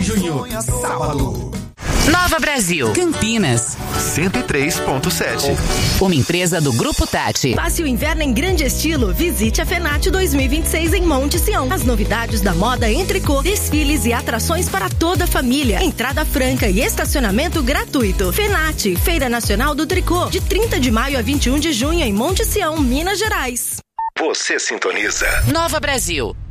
junho, sábado. Nova Brasil, Campinas, 103.7. Uma empresa do Grupo Tati. Passe o inverno em grande estilo. Visite a FENAT 2026 em Monte Sião. As novidades da moda em tricô, desfiles e atrações para toda a família. Entrada franca e estacionamento gratuito. FENAT, Feira Nacional do Tricô, de 30 de maio a 21 de junho em Monte Sião, Minas Gerais. Você sintoniza Nova Brasil.